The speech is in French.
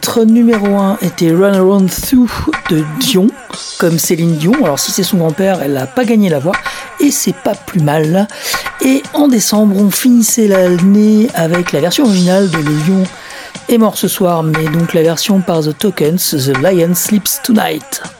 titre numéro 1 était Run Around Through de Dion, comme Céline Dion. Alors si c'est son grand-père, elle n'a pas gagné la voix, et c'est pas plus mal. Et en décembre, on finissait l'année avec la version originale de Le Lion est mort ce soir, mais donc la version par The Tokens, The Lion Sleeps Tonight.